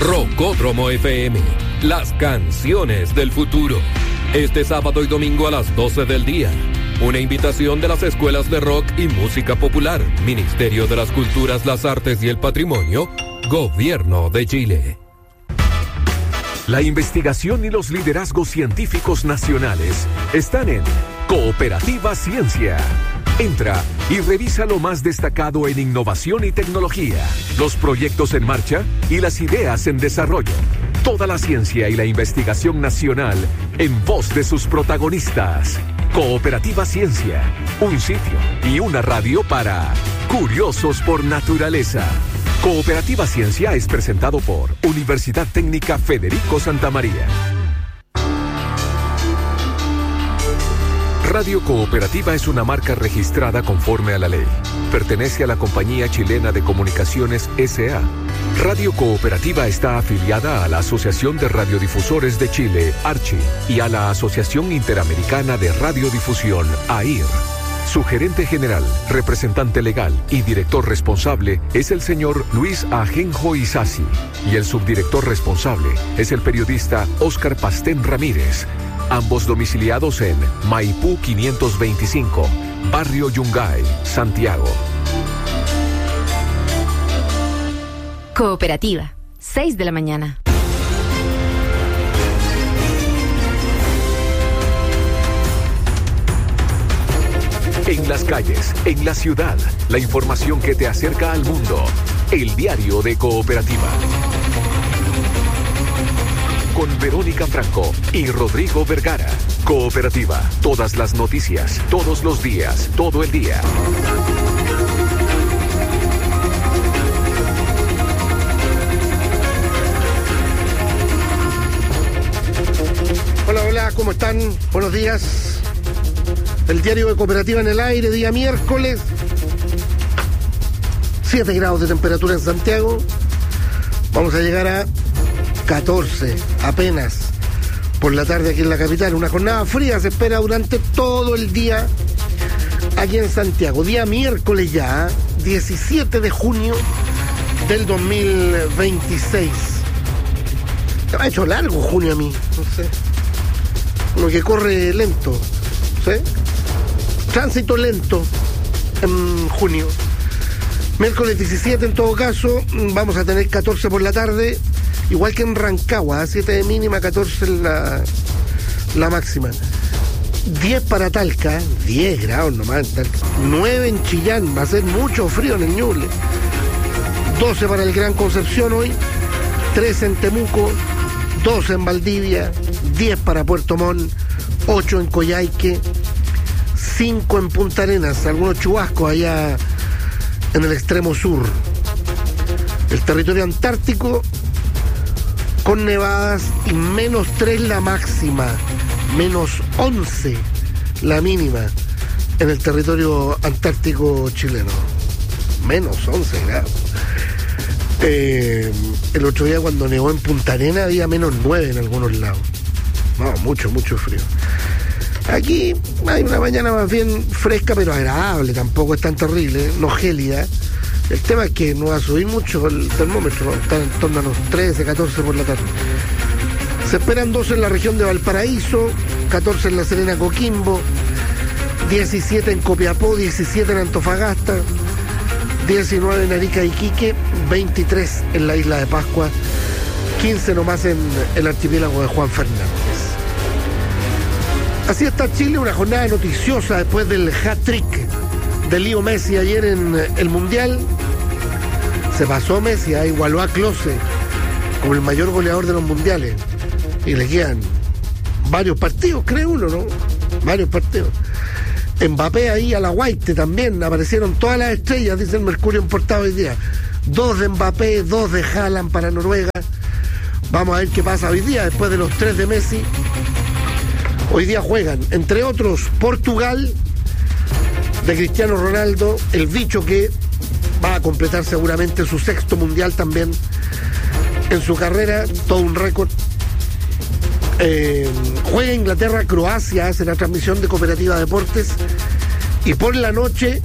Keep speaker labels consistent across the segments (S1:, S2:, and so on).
S1: Rocódromo FM, las canciones del futuro. Este sábado y domingo a las 12 del día. Una invitación de las escuelas de rock y música popular, Ministerio de las Culturas, las Artes y el Patrimonio, Gobierno de Chile.
S2: La investigación y los liderazgos científicos nacionales están en Cooperativa Ciencia. Entra y revisa lo más destacado en innovación y tecnología, los proyectos en marcha y las ideas en desarrollo. Toda la ciencia y la investigación nacional en voz de sus protagonistas. Cooperativa Ciencia, un sitio y una radio para curiosos por naturaleza. Cooperativa Ciencia es presentado por Universidad Técnica Federico Santa María. Radio Cooperativa es una marca registrada conforme a la ley. Pertenece a la Compañía Chilena de Comunicaciones S.A. Radio Cooperativa está afiliada a la Asociación de Radiodifusores de Chile, ARCHI, y a la Asociación Interamericana de Radiodifusión, AIR. Su gerente general, representante legal y director responsable es el señor Luis Ajenjo Isasi, y el subdirector responsable es el periodista Óscar Pastén Ramírez. Ambos domiciliados en Maipú 525, Barrio Yungay, Santiago.
S3: Cooperativa, 6 de la mañana.
S2: En las calles, en la ciudad, la información que te acerca al mundo. El diario de Cooperativa. Con Verónica Franco y Rodrigo Vergara. Cooperativa, todas las noticias, todos los días, todo el día.
S4: Hola, hola, ¿cómo están? Buenos días. El diario de Cooperativa en el aire, día miércoles. 7 grados de temperatura en Santiago. Vamos a llegar a 14 apenas por la tarde aquí en la capital. Una jornada fría se espera durante todo el día aquí en Santiago. Día miércoles ya, 17 de junio del 2026. Me ha hecho largo junio a mí, no sé. Uno que corre lento, ¿sí? Tránsito lento en junio. Miércoles 17 en todo caso, vamos a tener 14 por la tarde. Igual que en Rancagua, 7 de mínima, 14 en la máxima. 10 para Talca, 10 grados nomás en Talca. 9 en Chillán, va a ser mucho frío en el Ñuble. 12 para el Gran Concepción hoy, 13 en Temuco, 12 en Valdivia, 10 para Puerto Montt, 8 en Coyhaique, 5 en Punta Arenas, algunos chubascos allá en el extremo sur. El territorio antártico con nevadas y -3 la máxima, -11 la mínima en el territorio antártico chileno. -11 grados. El otro día cuando nevó en Punta Arenas había -9 en algunos lados. No, mucho frío. Aquí hay una mañana más bien fresca pero agradable, tampoco es tan terrible, no gélida. El tema es que no va a subir mucho el termómetro, ¿no? Está en torno a los 13, 14 por la tarde. Se esperan 12 en la región de Valparaíso, 14 en La Serena, Coquimbo, 17 en Copiapó, 17 en Antofagasta, 19 en Arica, Iquique, 23 en la isla de Pascua, 15 nomás en el archipiélago de Juan Fernández. Así está Chile, una jornada noticiosa después del hat-trick de Leo Messi ayer en el Mundial. Se pasó Messi, igualó a Klose como el mayor goleador de los mundiales. Y le quedan varios partidos, cree uno, ¿no? Varios partidos. Mbappé ahí a la Guaite también, aparecieron todas las estrellas, dice el Mercurio en portada hoy día. 2 de Mbappé, 2 de Haaland para Noruega. Vamos a ver qué pasa hoy día, después de los 3 de Messi. Hoy día juegan, entre otros, Portugal, de Cristiano Ronaldo, el bicho que va a completar seguramente su 6º mundial también en su carrera, todo un récord. Juega Inglaterra, Croacia, hace la transmisión de Cooperativa Deportes, y por la noche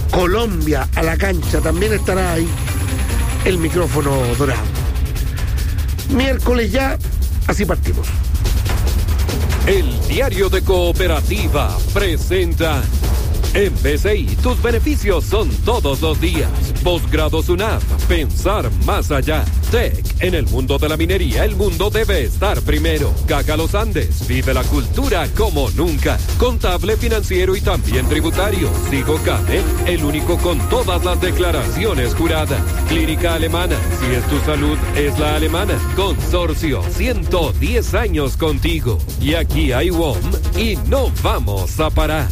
S4: Colombia a la cancha, también estará ahí el micrófono dorado. miércoles ya, así partimos.
S1: El Diario de Cooperativa presenta. En BCI, tus beneficios son todos los días. Posgrado SUNAP, pensar más allá. TEC, en el mundo de la minería, el mundo debe estar primero. Caca Los Andes, vive la cultura como nunca. Contable, financiero y también tributario. Sigo Cade, el único con todas las declaraciones juradas. Clínica Alemana, si es tu salud, es la alemana. Consorcio, 110 años contigo. Y aquí hay WOM y no vamos a parar.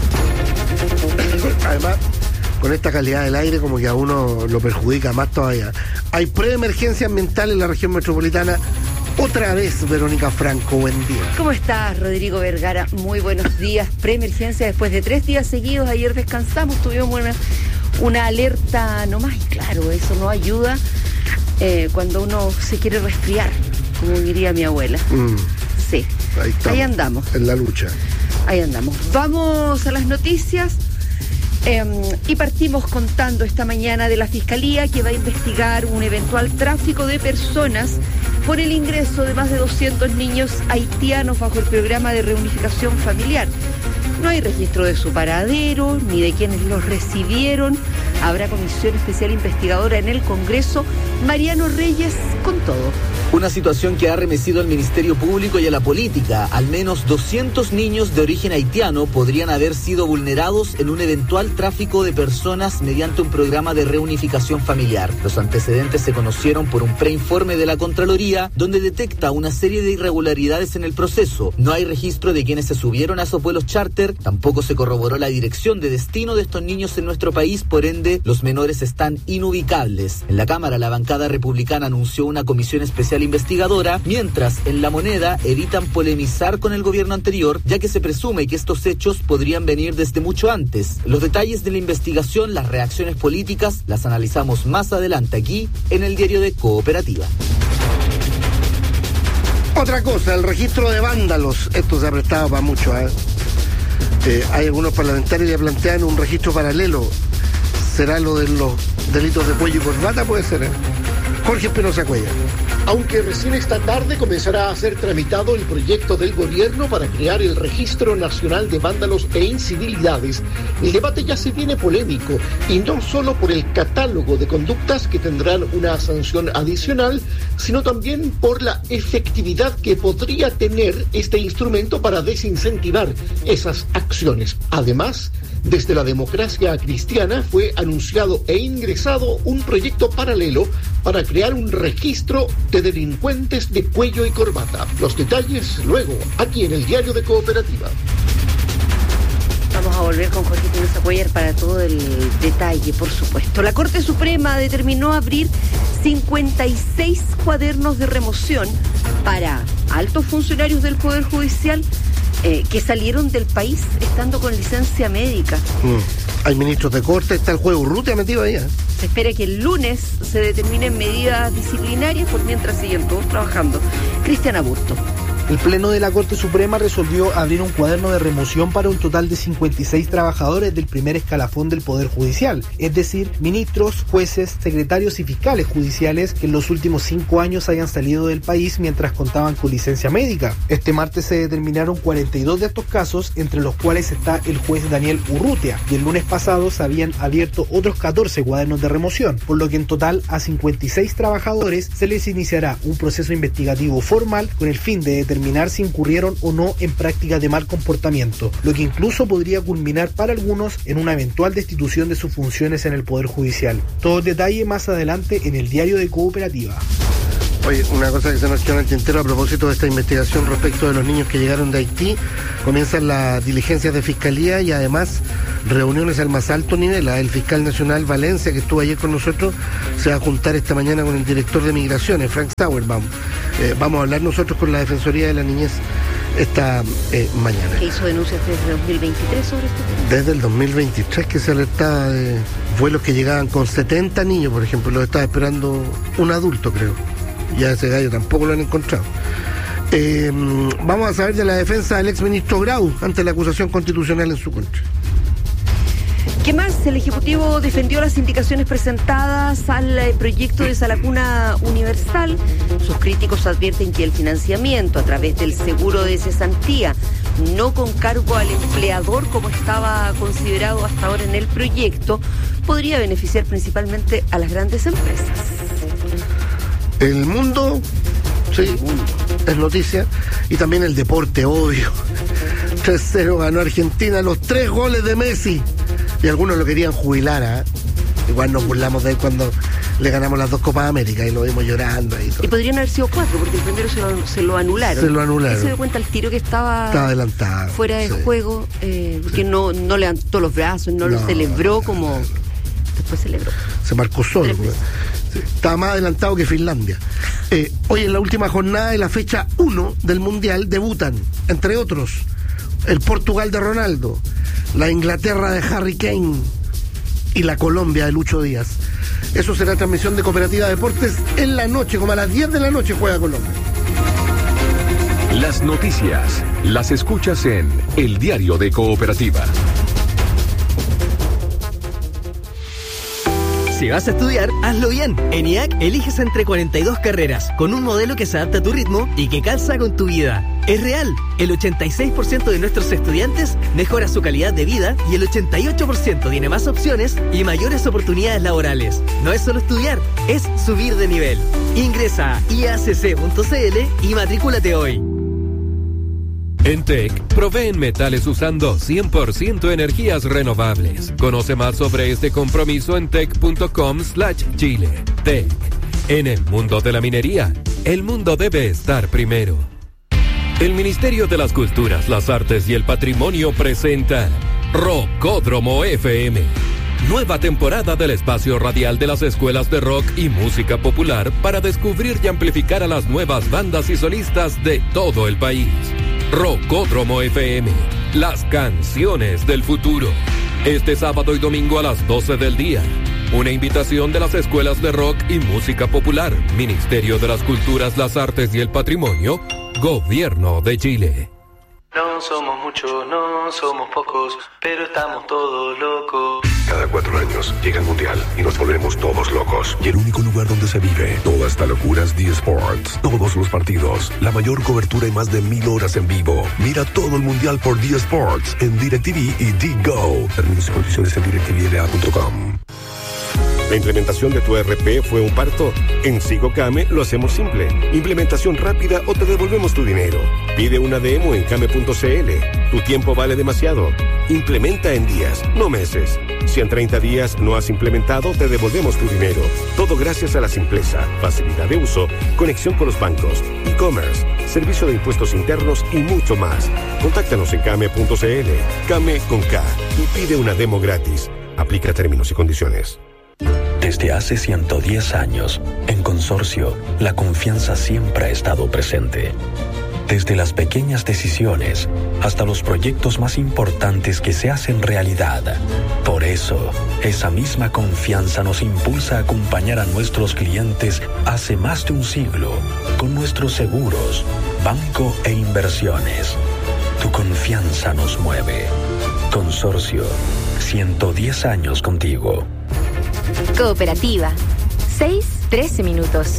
S4: Además, con esta calidad del aire como que a uno lo perjudica más todavía. Hay preemergencia ambiental en la región metropolitana. Otra vez, Verónica Franco, buen día.
S5: ¿Cómo estás, Rodrigo Vergara? Muy buenos días. Preemergencia después de 3 días seguidos. Ayer descansamos, tuvimos una alerta nomás. Y claro, eso no ayuda cuando uno se quiere resfriar, como diría mi abuela. Sí, ahí andamos.
S4: En la lucha.
S5: Ahí andamos. Vamos a las noticias y partimos contando esta mañana de la Fiscalía que va a investigar un eventual tráfico de personas por el ingreso de más de 200 niños haitianos bajo el programa de reunificación familiar. No hay registro de su paradero ni de quienes los recibieron. Habrá comisión especial investigadora en el Congreso. Mariano Reyes con todo.
S6: Una situación que ha arremecido al Ministerio Público y a la política. Al menos 200 niños de origen haitiano podrían haber sido vulnerados en un eventual tráfico de personas mediante un programa de reunificación familiar. Los antecedentes se conocieron por un preinforme de la Contraloría, donde detecta una serie de irregularidades en el proceso. No hay registro de quienes se subieron a esos vuelos charter, tampoco se corroboró la dirección de destino de estos niños en nuestro país, por ende, los menores están inubicables. En la Cámara, la bancada republicana anunció una comisión especial investigadora, mientras en La Moneda evitan polemizar con el gobierno anterior, ya que se presume que estos hechos podrían venir desde mucho antes. Los detalles de la investigación, las reacciones políticas, las analizamos más adelante aquí en el Diario de Cooperativa.
S4: Otra cosa, el registro de vándalos. Esto se ha prestado para mucho. Hay algunos parlamentarios que plantean un registro paralelo. ¿Será lo de los delitos de cuello y corbata? Puede ser, Jorge Espinosa Cuellar.
S7: Aunque recién esta tarde comenzará a ser tramitado el proyecto del gobierno para crear el Registro Nacional de Vándalos e Incivilidades, el debate ya se viene polémico, y no solo por el catálogo de conductas que tendrán una sanción adicional, sino también por la efectividad que podría tener este instrumento para desincentivar esas acciones. Además, desde la Democracia Cristiana fue anunciado e ingresado un proyecto paralelo para crear un registro de delincuentes de cuello y corbata. Los detalles luego, aquí en el Diario de Cooperativa.
S5: Vamos a volver con Jorge Espinosa Cuellar para todo el detalle, por supuesto. La Corte Suprema determinó abrir 56 cuadernos de remoción para altos funcionarios del Poder Judicial que salieron del país estando con licencia médica.
S4: Hay ministros de corte, está el juego Urrutia metido ahí.
S5: Se espera que el lunes se determinen medidas disciplinarias, por mientras siguen todos trabajando. Cristian Aburto.
S8: El Pleno de la Corte Suprema resolvió abrir un cuaderno de remoción para un total de 56 trabajadores del primer escalafón del Poder Judicial, es decir, ministros, jueces, secretarios y fiscales judiciales que en los últimos 5 años hayan salido del país mientras contaban con licencia médica. Este martes se determinaron 42 de estos casos, entre los cuales está el juez Daniel Urrutia, y el lunes pasado se habían abierto otros 14 cuadernos de remoción, por lo que en total a 56 trabajadores se les iniciará un proceso investigativo formal con el fin de determinar si incurrieron o no en prácticas de mal comportamiento, lo que incluso podría culminar para algunos en una eventual destitución de sus funciones en el Poder Judicial. Todo el detalle más adelante en el Diario de Cooperativa.
S4: Oye, una cosa que se nos quedó en el tintero a propósito de esta investigación respecto de los niños que llegaron de Haití: comienzan las diligencias de fiscalía y además reuniones al más alto nivel. El fiscal nacional Valencia, que estuvo ayer con nosotros, se va a juntar esta mañana con el director de Migraciones, Frank Sauerbaum. Vamos a hablar nosotros con la Defensoría de la Niñez esta mañana.
S5: ¿Que hizo denuncias desde 2023 sobre este tema?
S4: Desde el 2023 que se alertaba de vuelos que llegaban con 70 niños, por ejemplo. Los estaba esperando un adulto, creo. Ya ese gallo tampoco lo han encontrado. Vamos a saber de la defensa del exministro Grau ante la acusación constitucional en su contra.
S5: ¿Qué más? El Ejecutivo defendió las indicaciones presentadas al proyecto de Salacuna Universal. Sus críticos advierten que el financiamiento a través del seguro de cesantía, no con cargo al empleador como estaba considerado hasta ahora en el proyecto, podría beneficiar principalmente a las grandes empresas.
S4: El mundo, sí, es noticia. Y también el deporte, obvio. 3-0 ganó Argentina, los 3 goles de Messi. Y algunos lo querían jubilar, ¿eh? Igual nos burlamos de él cuando le ganamos las 2 Copas América y lo vimos llorando ahí.
S5: Y podrían haber sido 4, porque el primero se lo anularon.
S4: Se lo anularon.
S5: Se dio cuenta el tiro que estaba
S4: adelantado,
S5: fuera de juego, porque no levantó los brazos, no lo celebró como después celebró.
S4: Se marcó solo. Estaba más adelantado que Finlandia. Hoy en la última jornada de la fecha 1 del Mundial debutan, entre otros, el Portugal de Ronaldo, la Inglaterra de Harry Kane y la Colombia de Lucho Díaz. Eso será transmisión de Cooperativa Deportes en la noche, como a las 10 de la noche juega Colombia.
S2: Las noticias las escuchas en El Diario de Cooperativa.
S9: Si vas a estudiar, hazlo bien. En IAC eliges entre 42 carreras, con un modelo que se adapta a tu ritmo y que calza con tu vida. Es real, el 86% de nuestros estudiantes mejora su calidad de vida y el 88% tiene más opciones y mayores oportunidades laborales. No es solo estudiar, es subir de nivel. Ingresa a iacc.cl y matrículate hoy.
S1: En TEC, proveen metales usando 100% energías renovables. Conoce más sobre este compromiso en tec.com/Chile. TEC. En el mundo de la minería, el mundo debe estar primero. El Ministerio de las Culturas, las Artes y el Patrimonio presenta Rockódromo FM. Nueva temporada del espacio radial de las escuelas de rock y música popular para descubrir y amplificar a las nuevas bandas y solistas de todo el país. Rockódromo FM, las canciones del futuro. Este sábado y domingo a las 12 del día. Una invitación de las escuelas de rock y música popular, Ministerio de las Culturas, las Artes y el Patrimonio, Gobierno de Chile.
S10: No somos muchos, no somos pocos, pero estamos todos locos.
S11: Cada 4 años llega el Mundial y nos volvemos todos locos. Y el único lugar donde se vive toda esta locura es D Sports. Todos los partidos, la mayor cobertura y más de 1000 horas en vivo. Mira todo el Mundial por D Sports en DirecTV y D-Go. Términos y condiciones en directvla.com.
S12: ¿La implementación de tu ERP fue un parto? En Sigocame lo hacemos simple. Implementación rápida o te devolvemos tu dinero. Pide una demo en came.cl. Tu tiempo vale demasiado. Implementa en días, no meses. Si en 30 días no has implementado, te devolvemos tu dinero. Todo gracias a la simpleza, facilidad de uso, conexión con los bancos, e-commerce, servicio de impuestos internos y mucho más. Contáctanos en came.cl. Came con K y pide una demo gratis. Aplica términos y condiciones.
S13: Desde hace 110 años, en Consorcio, la confianza siempre ha estado presente. Desde las pequeñas decisiones hasta los proyectos más importantes que se hacen realidad. Por eso, esa misma confianza nos impulsa a acompañar a nuestros clientes hace más de un siglo con nuestros seguros, banco e inversiones. Tu confianza nos mueve. Consorcio, 110 años contigo.
S3: Cooperativa. 6-13 minutos.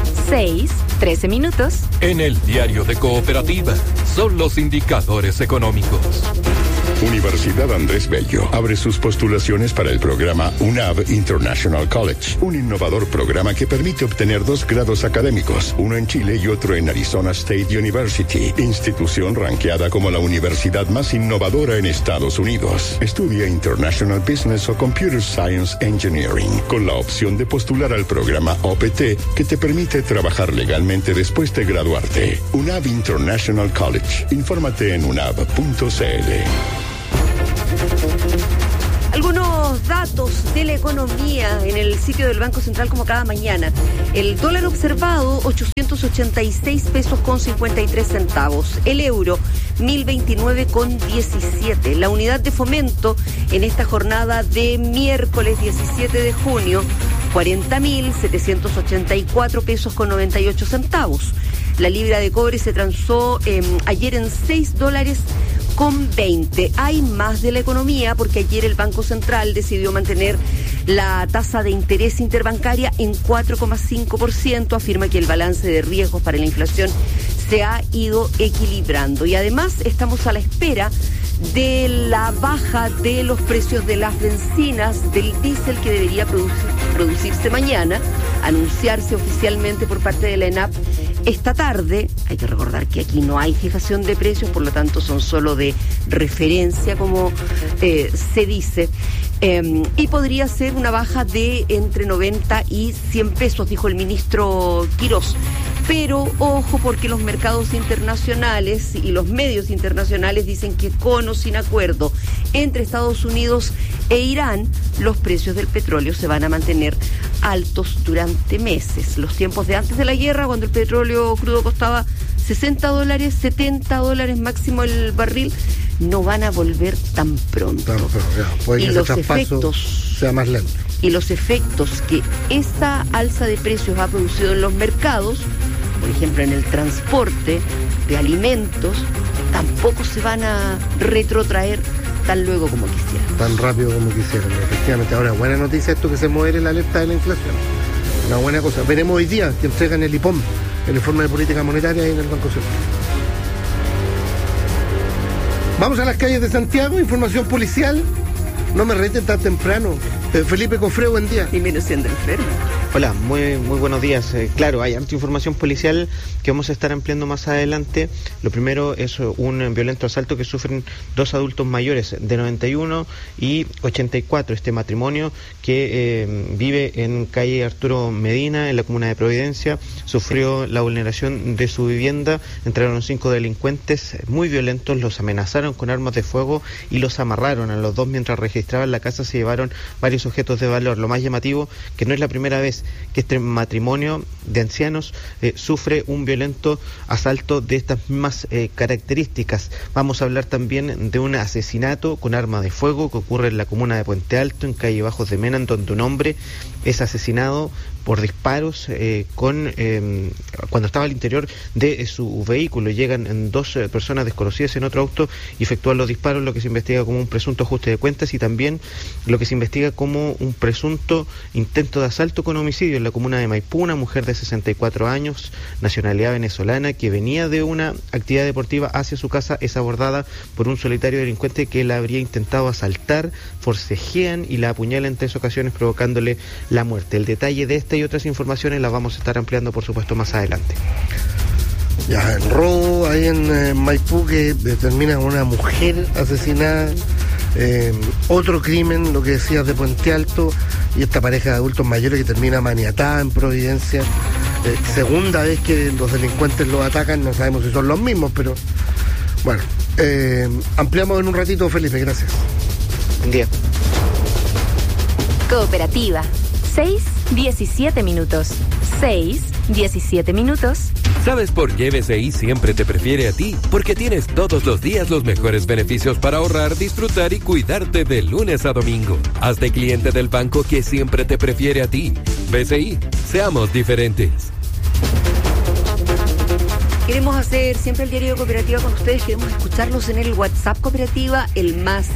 S3: 6-13 minutos.
S1: En el Diario de Cooperativa son los indicadores económicos.
S11: Universidad Andrés Bello abre sus postulaciones para el programa UNAV International College, un innovador programa que permite obtener 2 grados académicos, uno en Chile y otro en Arizona State University, institución ranqueada como la universidad más innovadora en Estados Unidos. Estudia International Business o Computer Science Engineering, con la opción de postular al programa OPT, que te permite trabajar legalmente después de graduarte. UNAV International College. Infórmate en unav.cl.
S5: Algunos datos de la economía en el sitio del Banco Central como cada mañana. El dólar observado, 886 pesos con 53 centavos. El euro, 1029 con 17. La unidad de fomento en esta jornada de miércoles 17 de junio, 40.784 pesos con 98 centavos. La libra de cobre se transó ayer en $6 6,20. Hay más de la economía porque ayer el Banco Central decidió mantener la tasa de interés interbancaria en 4,5%. Afirma que el balance de riesgos para la inflación se ha ido equilibrando. Y además estamos a la espera de la baja de los precios de las bencinas, del diésel que debería producirse mañana, anunciarse oficialmente por parte de la ENAP esta tarde. Hay que recordar que aquí no hay fijación de precios, por lo tanto son solo de referencia, como se dice. Y podría ser una baja de entre 90 y 100 pesos, dijo el ministro Quirós. Pero ojo, porque los mercados internacionales y los medios internacionales dicen que con o sin acuerdo entre Estados Unidos e Irán, los precios del petróleo se van a mantener altos durante meses. Los tiempos de antes de la guerra, cuando el petróleo crudo costaba $60, $70 máximo el barril, no van a volver tan pronto.
S4: Claro, puede que ese traspaso sea más lento.
S5: Y los efectos que esta alza de precios ha producido en los mercados, por ejemplo en el transporte de alimentos, tampoco se van a retrotraer tan luego como quisieran.
S4: Tan rápido como quisieran, efectivamente. Ahora, buena noticia esto que se mueve la alerta de la inflación. Una buena cosa. Veremos hoy día que entregan el IPOM, el informe de política monetaria, en el Banco Central. Vamos a las calles de Santiago, información policial. No me reten tan temprano. Felipe Cofré, buen día.
S5: Y menos siendo enfermo.
S14: Hola, muy buenos días. Claro, hay harta información policial que vamos a estar ampliando más adelante. Lo primero es un violento asalto que sufren dos adultos mayores de 91 y 84. Este matrimonio que vive en calle Arturo Medina, en la comuna de Providencia, sufrió la vulneración de su vivienda. Entraron 5 delincuentes muy violentos, los amenazaron con armas de fuego y los amarraron a los dos mientras registraban la casa. Se llevaron varios objetos de valor. Lo más llamativo, que no es la primera vez que este matrimonio de ancianos sufre un violento asalto de estas mismas características. Vamos a hablar también de un asesinato con arma de fuego que ocurre en la comuna de Puente Alto, en calle Bajos de Mena, donde un hombre es asesinado por disparos cuando estaba al interior de su vehículo. Llegan dos personas desconocidas en otro auto y efectúan los disparos, lo que se investiga como un presunto ajuste de cuentas y también lo que se investiga como un presunto intento de asalto con homicidio en la comuna de Maipú. Una mujer de 64 años, nacionalidad venezolana, que venía de una actividad deportiva hacia su casa, es abordada por un solitario delincuente que la habría intentado asaltar, forcejean y la apuñala en 3 ocasiones provocándole la muerte. El detalle de esta y otras informaciones las vamos a estar ampliando, por supuesto, más adelante.
S4: Ya, el robo ahí en Maipú que termina con una mujer asesinada, otro crimen, lo que decías de Puente Alto, y esta pareja de adultos mayores que termina maniatada en Providencia. Segunda vez que los delincuentes los atacan, no sabemos si son los mismos, pero bueno, ampliamos en un ratito, Felipe, gracias.
S14: Buen día.
S3: Cooperativa. 6:17 minutos. 6:17 minutos.
S1: ¿Sabes por qué BCI siempre te prefiere a ti? Porque tienes todos los días los mejores beneficios para ahorrar, disfrutar y cuidarte de lunes a domingo. Hazte cliente del banco que siempre te prefiere a ti. BCI, seamos diferentes.
S5: Queremos hacer siempre el diario de Cooperativa con ustedes. Queremos escucharlos en el WhatsApp Cooperativa, el más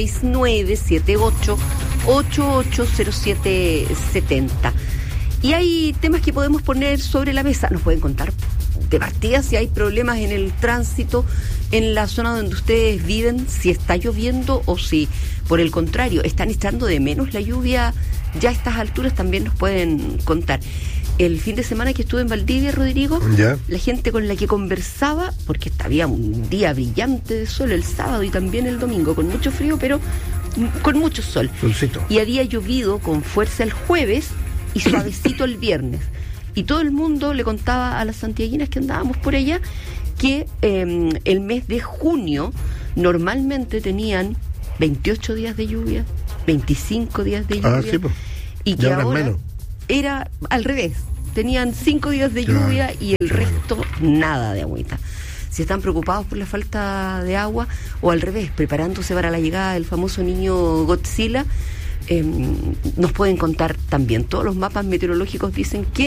S5: 569-78880770. Y hay temas que podemos poner sobre la mesa. Nos pueden contar de partida si hay problemas en el tránsito en la zona donde ustedes viven, si está lloviendo o si, por el contrario, están echando de menos la lluvia ya a estas alturas. También nos pueden contar. El fin de semana que estuve en Valdivia, Rodrigo, ¿ya? La gente con la que conversaba, porque había un día brillante de sol el sábado y también el domingo, con mucho frío, pero con mucho sol. Solcito. Y había llovido con fuerza el jueves y suavecito el viernes. Y todo el mundo le contaba a las santiaguinas que andábamos por allá que el mes de junio normalmente tenían 28 días de lluvia, 25 días de lluvia.
S4: Sí, pues.
S5: Y que ahora era al revés. Tenían 5 días de lluvia y el resto nada de agüita. Si están preocupados por la falta de agua o al revés, preparándose para la llegada del famoso niño Godzilla, nos pueden contar también. Todos los mapas meteorológicos dicen que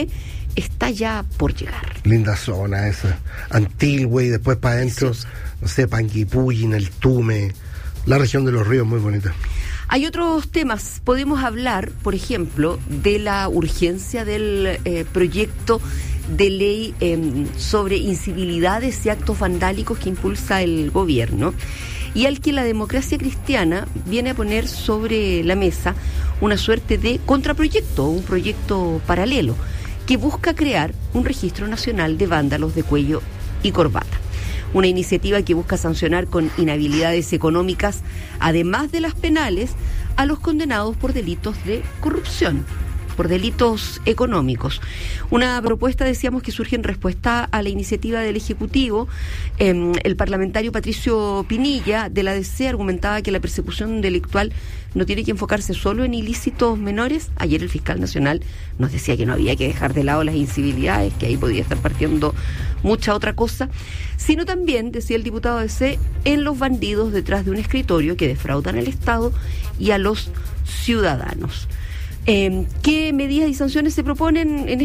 S5: está ya por llegar.
S4: Linda zona esa. Antilgüe y después para adentro, no sé, Panguipulli, El Tume, la región de los ríos, muy bonita.
S5: Hay otros temas. Podemos hablar, por ejemplo, de la urgencia del proyecto de ley sobre incivilidades y actos vandálicos que impulsa el gobierno, y al que la Democracia Cristiana viene a poner sobre la mesa una suerte de contraproyecto, un proyecto paralelo, que busca crear un registro nacional de vándalos de cuello y corbata. Una iniciativa que busca sancionar con inhabilidades económicas, además de las penales, a los condenados por delitos de corrupción, por delitos económicos. Una propuesta, decíamos, que surge en respuesta a la iniciativa del Ejecutivo. El parlamentario Patricio Pinilla, de la DC, argumentaba que la persecución delictual no tiene que enfocarse solo en ilícitos menores. Ayer el fiscal nacional nos decía que no había que dejar de lado las incivilidades, que ahí podía estar partiendo mucha otra cosa, sino también, decía el diputado DC, en los bandidos detrás de un escritorio que defraudan al Estado y a los ciudadanos. ¿Qué medidas y sanciones se proponen en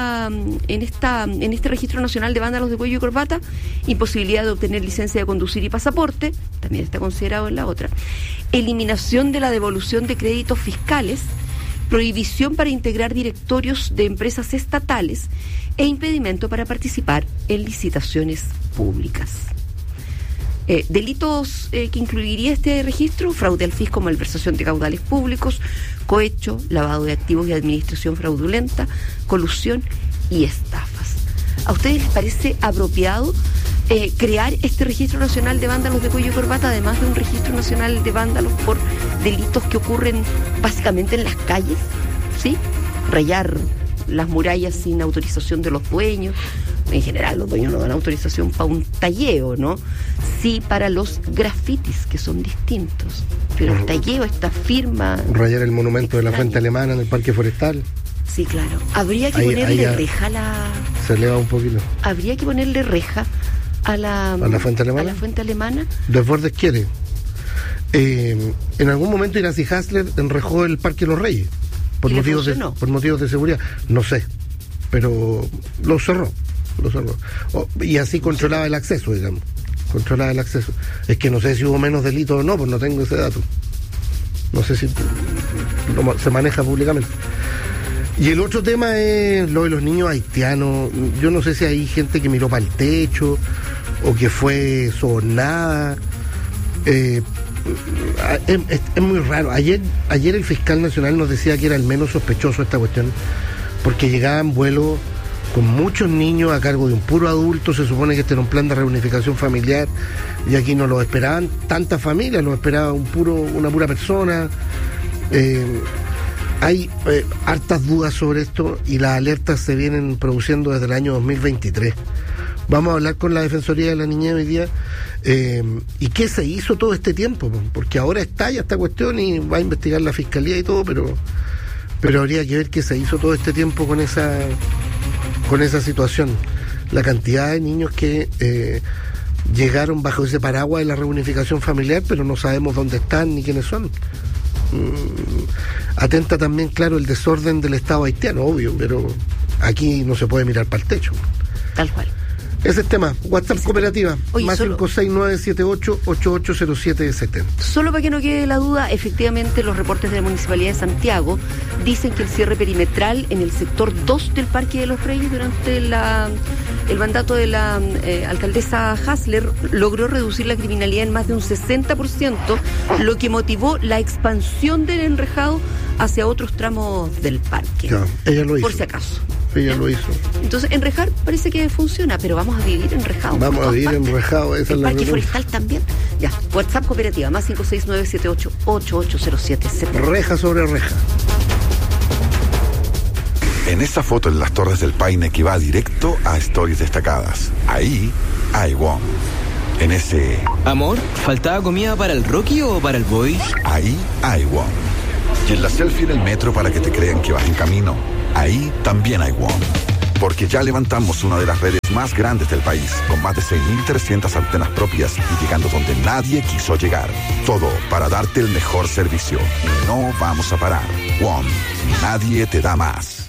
S5: este registro nacional de vándalos de cuello y corbata? Imposibilidad de obtener licencia de conducir y pasaporte, también está considerado en la otra. Eliminación de la devolución de créditos fiscales, prohibición para integrar directorios de empresas estatales e impedimento para participar en licitaciones públicas. Delitos que incluiría este registro: fraude al fisco, malversación de caudales públicos, cohecho, lavado de activos y administración fraudulenta, colusión y estafas. ¿A ustedes les parece apropiado crear este registro nacional de vándalos de cuello y corbata, además de un registro nacional de vándalos por delitos que ocurren básicamente en las calles? ¿Sí? Rayar las murallas sin autorización de los dueños. En general los dueños no dan autorización para un talleo, ¿no? Sí, para los grafitis, que son distintos. Pero el talleo, esta firma...
S4: Rayar el monumento de la Fuente Alemana en el Parque Forestal.
S5: Sí, claro. Habría que ponerle reja a la...
S4: Se eleva un poquito.
S5: Habría que ponerle reja a la
S4: Fuente Alemana.
S5: A la Fuente Alemana.
S4: Desbordes quiere. En algún momento Iracy Hasler enrejó el Parque Los Reyes por motivos de seguridad. No sé, pero lo cerró. Y así controlaba el acceso, digamos. Controlaba el acceso. Es que no sé si hubo menos delitos o no, pues no tengo ese dato. No sé si se maneja públicamente. Y el otro tema es lo de los niños haitianos. Yo no sé si hay gente que miró para el techo o que fue sobornada. Es muy raro. Ayer el fiscal nacional nos decía que era el menos sospechoso esta cuestión, porque llegaban vuelos con muchos niños a cargo de un puro adulto. Se supone que este era un plan de reunificación familiar, y aquí no lo esperaban tantas familias, lo esperaba una pura persona. Hay hartas dudas sobre esto, y las alertas se vienen produciendo desde el año 2023. Vamos a hablar con la Defensoría de la Niñez hoy día, y qué se hizo todo este tiempo, porque ahora estalla esta cuestión y va a investigar la Fiscalía y todo, pero habría que ver qué se hizo todo este tiempo con esa situación. La cantidad de niños que llegaron bajo ese paraguas de la reunificación familiar, pero no sabemos dónde están ni quiénes son. Atenta también, claro, el desorden del Estado haitiano, obvio, pero aquí no se puede mirar para el techo.
S5: Tal cual.
S4: Ese es tema. WhatsApp Cooperativa. Oye, más 56978880770.
S5: Solo para que no quede la duda, efectivamente los reportes de la Municipalidad de Santiago dicen que el cierre perimetral en el sector 2 del Parque de los Reyes durante el mandato de la alcaldesa Hasler logró reducir la criminalidad en más de un 60%, lo que motivó la expansión del enrejado hacia otros tramos del parque.
S4: Ya, ella lo hizo.
S5: Por si acaso.
S4: Ella lo hizo.
S5: Entonces, enrejar parece que funciona, pero vamos a vivir enrejados.
S4: Vamos a vivir enrejados, esa es la
S5: Parque Forestal también. Ya, WhatsApp Cooperativa, más 56978880770.
S4: Reja sobre reja.
S15: En esta foto en las Torres del Paine, que va directo a Stories Destacadas, ahí hay WOM. En ese...
S16: Amor, ¿faltaba comida para el Rocky o para el Boy?
S15: Ahí hay WOM. Y en la selfie en el metro para que te crean que vas en camino, ahí también hay WOM. Porque ya levantamos una de las redes más grandes del país, con más de 6.300 antenas propias y llegando donde nadie quiso llegar. Todo para darte el mejor servicio. Y no vamos a parar. WOM. Nadie te da más.